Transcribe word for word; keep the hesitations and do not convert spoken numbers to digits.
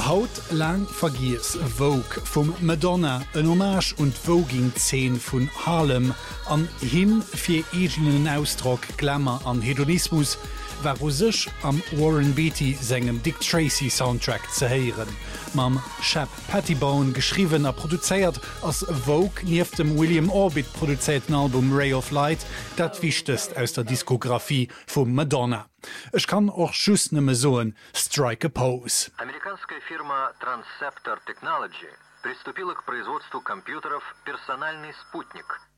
Haut lang vergiers Vogue vum Madonna en Hommage und Voging zehn vun Harlem an hin fir egenen Ausdruck Glamour an Hedonismus war sech am Warren Beatty segem Dick Tracy Soundtrack ze heieren. Mam Shep Pettibone geschrieben er produziert als Vogue nief dem William Orbit produzierten Album Ray of Light dat wichtest aus der Diskografie vum Madonna. Ich kann auch just nimme soen Strike a Pose. Американская фирма Transceptor Technology приступила к производству компьютеров «Персональный спутник»,